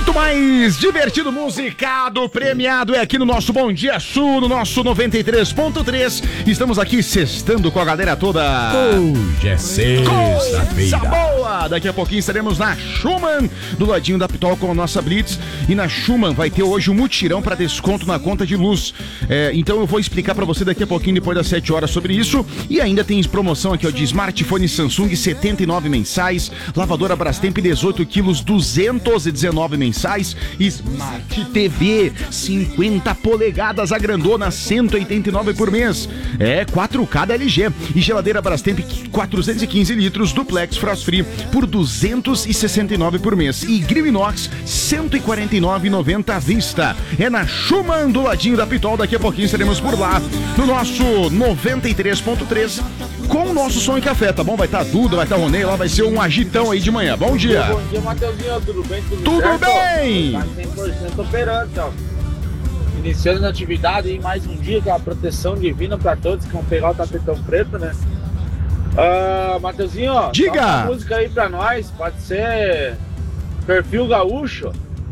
Muito mais divertido, musicado, premiado é aqui no nosso Bom Dia Sul, no nosso 93.3. Estamos aqui sextando com a galera toda. Hoje é sexta-feira. Boa! Daqui a pouquinho estaremos na Schumann, do ladinho da Pitol com a nossa Blitz. E na Schumann vai ter hoje um mutirão para desconto na conta de luz. Então eu vou explicar para você daqui a pouquinho, depois das 7 horas, sobre isso. E ainda tem promoção aqui, ó, de smartphone Samsung, 79 mensais. Lavadora Brastemp, 18 quilos, 219 mensais. Smart TV 50 polegadas, a grandona, 189 por mês. 4K da LG. E geladeira Brastemp 415 litros duplex frost free por 269 por mês. E grill inox 149,90 à vista. É na Schumann, do ladinho da Pitol. Daqui a pouquinho estaremos por lá no nosso 93.3 com o nosso som e café, tá bom? Vai estar a Duda, vai estar o Ronei, lá vai ser um agitão aí de manhã. Bom dia. Bom dia, Mateuzinho. Tudo bem? Tudo certo? bem? Tá 100% operando, então. Iniciando a atividade aí, mais um dia, com a proteção divina pra todos que vão pegar o tapetão preto, né? Mateuzinho, ó, diga! Toca uma música aí pra nós, pode ser Perfil Gaúcho.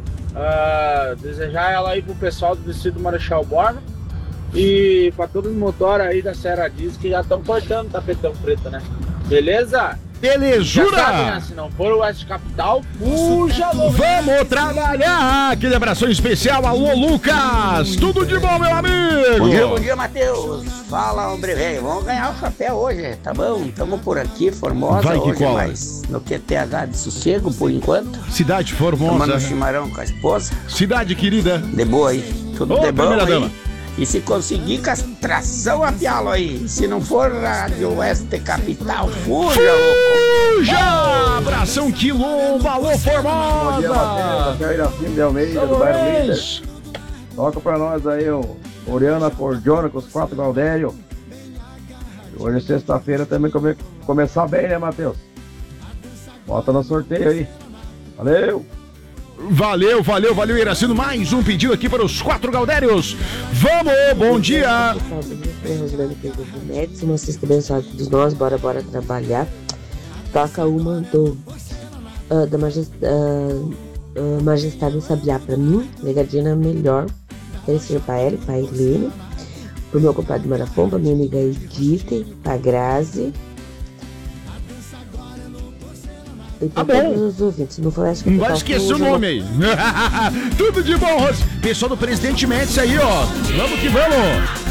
Desejar ela aí pro pessoal do Distrito Marechal Borba e pra todos os motores aí da Serra Diz que já estão cortando o tapetão preto, né? Beleza? Belezura! Já sabe, né? Se não for o Oeste Capital, fuja logo! Vamos trabalhar! Aquele abração especial, alô Lucas! Tudo de bom, meu amigo! Bom dia, Matheus! Fala, homem velho, vamos ganhar o chapéu hoje, tá bom? Estamos por aqui, Formosa, vai que hoje, cola. Mas no QTH de sossego, por enquanto. Cidade Formosa. Tomando chimarrão com a esposa. Cidade querida. De boa aí, tudo Ô, de bom primeira aí. dama. E se conseguir castração, a pialo aí. Se não for Rádio Oeste Capital, fuja, louco! Fuja! Abração Quilombo, alô Formosa! Bom dia, Matheus. Aqui é o Iracimo de Almeida, do bairro Líder. Toca pra nós aí o Oriana Cordiona com os 4 Galdério. Hoje é sexta-feira também, começar bem, né, Matheus? Bota no sorteio aí. Valeu! Valeu, Iracino. Mais um pedido aqui para os 4 Galdérios. Vamos, bom dia! Uma cesta abençoada dos nós, bora trabalhar. Toca uma da Majestade Sabiá pra mim, Negadina melhor. Esse seja pra ela, pra Helene, pro meu compadre Marafon, pra minha amiga Edith, pra Grazi. E pra todos os ouvintes, não foi, acho que não vai esquecer o nome aí. Tudo de bom, Rose. Pessoal do Presidente Médici aí, ó. Vamos que vamos.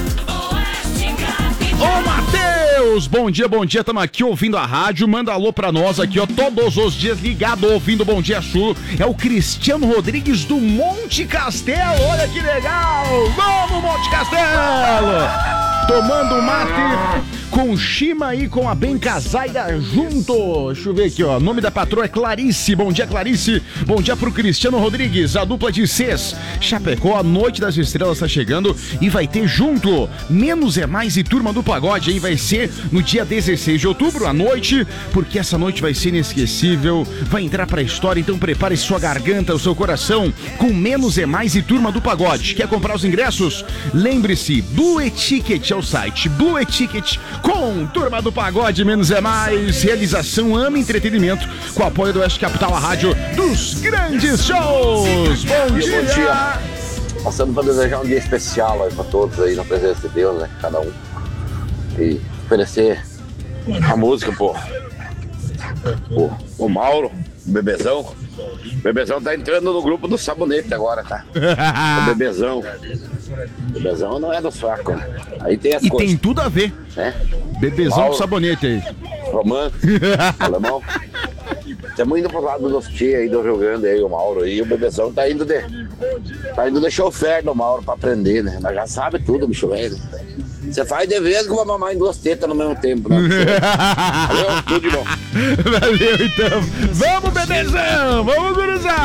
Ô, Matheus! Bom dia, tamo aqui ouvindo a rádio, manda alô pra nós aqui, ó, todos os dias ligado, ouvindo Bom Dia Sul, é o Cristiano Rodrigues do Monte Castelo, olha que legal! Vamos, Monte Castelo! Tomando mate com Shima e com a Ben Casaida junto. Deixa eu ver aqui, ó. O nome da patroa é Clarice. Bom dia, Clarice. Bom dia pro Cristiano Rodrigues, a dupla de Cs. Chapecó, a Noite das Estrelas tá chegando e vai ter junto Menos é Mais e Turma do Pagode, hein? Vai ser no dia 16 de outubro, à noite, porque essa noite vai ser inesquecível, vai entrar pra história, então prepare sua garganta, o seu coração com Menos é Mais e Turma do Pagode. Quer comprar os ingressos? Lembre-se, Blue Ticket é o site, Blue Ticket com Turma do Pagode, Menos é Mais, realização Ama Entretenimento, com apoio do Oeste Capital, a rádio dos grandes shows. Bom dia! Passando para desejar um dia especial aí para todos aí, na presença de Deus, né? Cada um. E oferecer a música, o Mauro, o Bebezão. O Bebezão tá entrando no grupo do Sabonete agora, tá? O Bebezão. O Bebezão não é do fraco, né? Aí tem as coisas. E tem tudo a ver. Bebezão Mauro, com Sabonete aí. Romano, alemão. Estamos indo pro lado dos tia aí do Rio Grande aí, o Mauro aí. O Bebezão tá indo de chofer do Mauro pra aprender, né? Mas já sabe tudo, bicho velho. Você faz de vez com uma mamãe em 2 tetas no mesmo tempo, né? Valeu, tudo de bom. Valeu, então. Vamos, Bebezão! Vamos, gurizada!